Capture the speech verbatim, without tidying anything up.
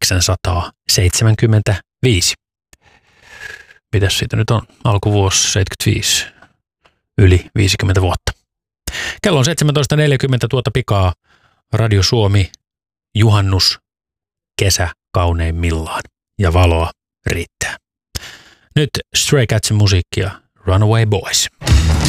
tuhatyhdeksänsataaseitsemänkymmentäviisi. Mitäs siitä nyt on? Alkuvuosi seitsemänkymmentäviisi. Yli viisikymmentä vuotta. Kello on seitsemäntoista neljäkymmentä tuota pikaa. Radio Suomi, juhannus, kesä kauneimmillaan ja valoa riittää. Nyt Stray Catsin musiikkia Runaway Boys.